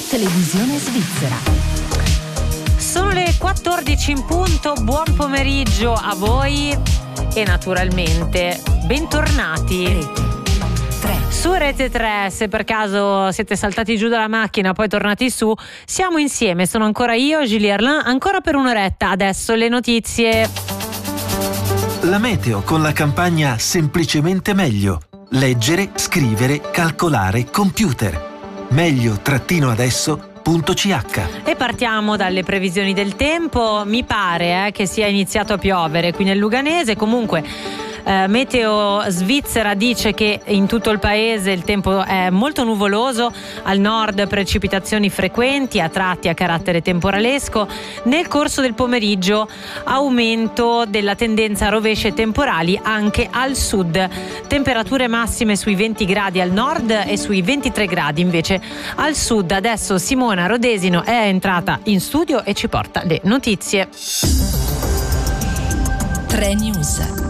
Televisione svizzera. Sono le 14 in punto, buon pomeriggio a voi e naturalmente bentornati su Rete 3. Se per caso siete saltati giù dalla macchina poi tornati su, siamo insieme, sono ancora io, Julie Erlin, ancora per un'oretta. Adesso le notizie. La meteo con la campagna Semplicemente Meglio. Leggere, scrivere, calcolare, computer. meglio-adesso.ch. E partiamo dalle previsioni del tempo. Mi pare che sia iniziato a piovere qui nel Luganese. Comunque Meteo Svizzera dice che in tutto il paese il tempo è molto nuvoloso, al nord precipitazioni frequenti, a tratti a carattere temporalesco. Nel corso del pomeriggio aumento della tendenza a rovesce e temporali anche al sud. Temperature massime sui 20 gradi al nord e sui 23 gradi invece al sud. Adesso Simona Rodesino è entrata in studio e ci porta le notizie. 3 News.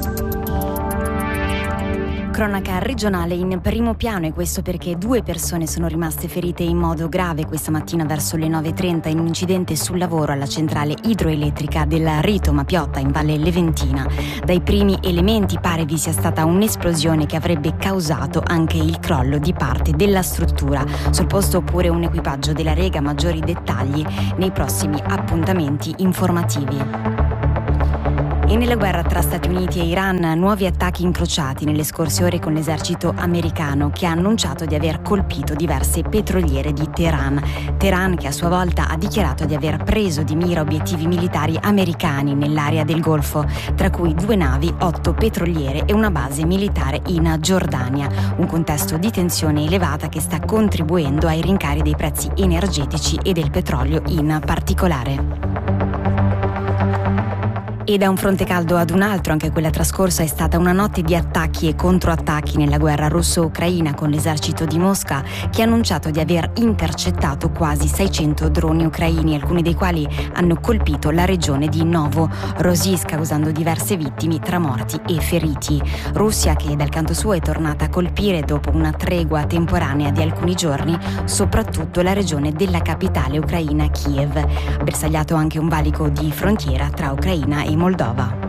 Cronaca regionale in primo piano, e questo perché 2 persone sono rimaste ferite in modo grave questa mattina verso le 9:30 in un incidente sul lavoro alla centrale idroelettrica della Rito Mapiotta in Valle Leventina. Dai primi elementi pare vi sia stata un'esplosione che avrebbe causato anche il crollo di parte della struttura. Sul posto pure un equipaggio della Rega. Maggiori dettagli nei prossimi appuntamenti informativi. E nella guerra tra Stati Uniti e Iran, nuovi attacchi incrociati nelle scorse ore con l'esercito americano, che ha annunciato di aver colpito diverse petroliere di Teheran. Teheran che a sua volta ha dichiarato di aver preso di mira obiettivi militari americani nell'area del Golfo, tra cui 2 navi, 8 petroliere e una base militare in Giordania. Un contesto di tensione elevata che sta contribuendo ai rincari dei prezzi energetici e del petrolio in particolare. E da un fronte caldo ad un altro, anche quella trascorsa è stata una notte di attacchi e controattacchi nella guerra russo-ucraina, con l'esercito di Mosca che ha annunciato di aver intercettato quasi 600 droni ucraini, alcuni dei quali hanno colpito la regione di Novorossiysk, causando diverse vittime tra morti e feriti. Russia che dal canto suo è tornata a colpire, dopo una tregua temporanea di alcuni giorni, soprattutto la regione della capitale ucraina, Kiev. Bersagliato anche un valico di frontiera tra Ucraina e Moldova.